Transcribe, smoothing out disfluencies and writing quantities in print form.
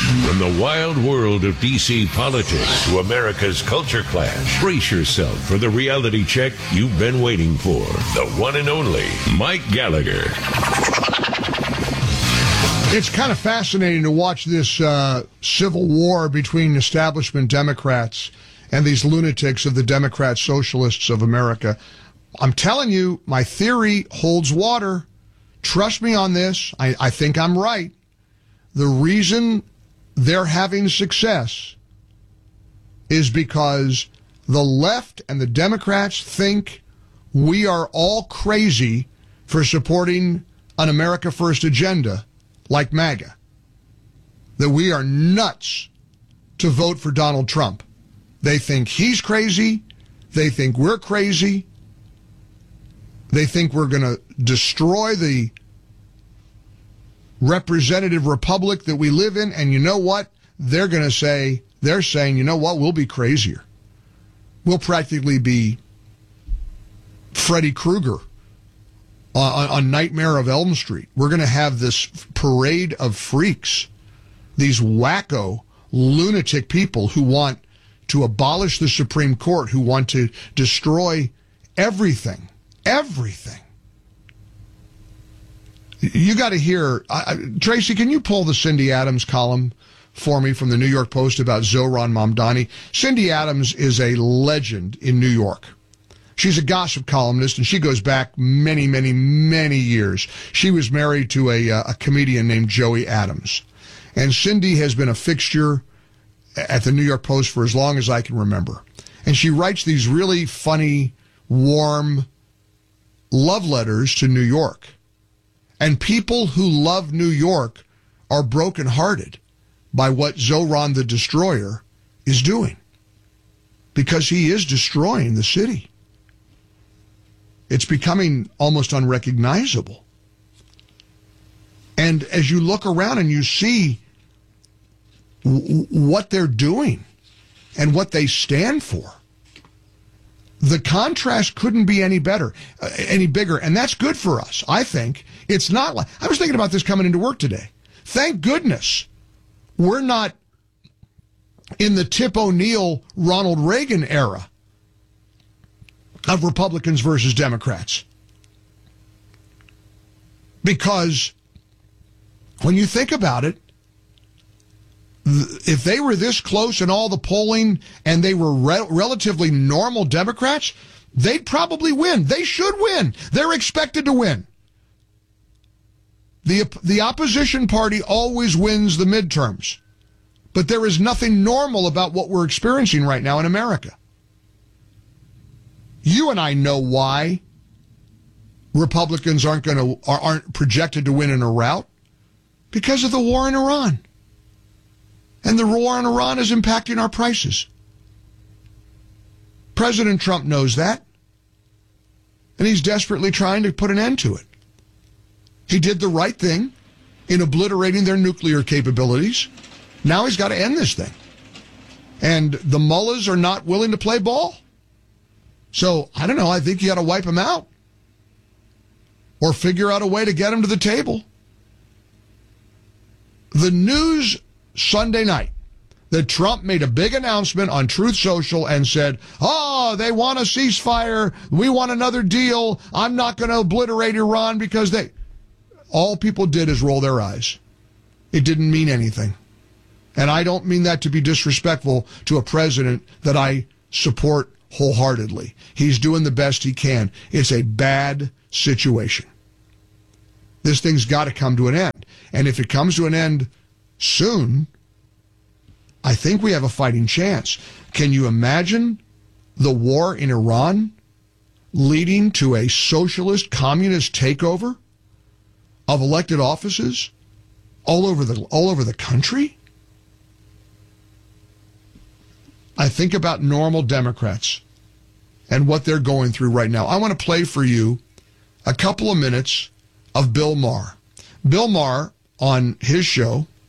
From the wild world of D.C. politics to America's culture clash, brace yourself for the reality check you've been waiting for. The one and only Mike Gallagher. It's kind of fascinating to watch this civil war between establishment Democrats and these lunatics of the Democrat Socialists of America. I'm telling you, my theory holds water. Trust me on this. I think I'm right. The reason they're having success is because the left and the Democrats think we are all crazy for supporting an America First agenda like MAGA. That we are nuts to vote for Donald Trump. They think he's crazy. They think we're crazy. They think we're going to destroy the representative republic that we live in. And you know what? They're saying, you know what? We'll be crazier. We'll practically be Freddy Krueger on Nightmare of Elm Street. We're going to have this parade of freaks, these wacko, lunatic people who want to abolish the Supreme Court, who want to destroy everything. Everything. You got to hear, Tracy, can you pull the Cindy Adams column for me from the New York Post about Zohran Mamdani? Cindy Adams is a legend in New York. She's a gossip columnist, and she goes back many, many, many years. She was married to a comedian named Joey Adams. And Cindy has been a fixture at the New York Post for as long as I can remember. And she writes these really funny, warm love letters to New York. And people who love New York are brokenhearted by what Zohran the Destroyer is doing, because he is destroying the city. It's becoming almost unrecognizable. And as you look around and you see what they're doing and what they stand for, the contrast couldn't be any better, any bigger. And that's good for us, I think. It's not like, I was thinking about this coming into work today. Thank goodness we're not in the Tip O'Neill, Ronald Reagan era of Republicans versus Democrats. Because when you think about it, if they were this close in all the polling and they were relatively normal Democrats, they'd probably win. They should win. They're expected to win. The opposition party always wins the midterms. But there is nothing normal about what we're experiencing right now in America. You and I know why Republicans aren't projected to win in a rout. Because of the war in Iran. And the war in Iran is impacting our prices. President Trump knows that. And he's desperately trying to put an end to it. He did the right thing in obliterating their nuclear capabilities. Now he's got to end this thing. And the mullahs are not willing to play ball. So, I don't know, I think you got to wipe them out. Or figure out a way to get them to the table. The news Sunday night that Trump made a big announcement on Truth Social and said, oh, they want a ceasefire. We want another deal. I'm not going to obliterate Iran because they... All people did is roll their eyes. It didn't mean anything. And I don't mean that to be disrespectful to a president that I support wholeheartedly. He's doing the best he can. It's a bad situation. This thing's got to come to an end. And if it comes to an end soon, I think we have a fighting chance. Can you imagine the war in Iran leading to a socialist communist takeover of elected offices all over the country? I think about normal Democrats and what they're going through right now. I want to play for you a couple of minutes of Bill Maher. Bill Maher, on his show,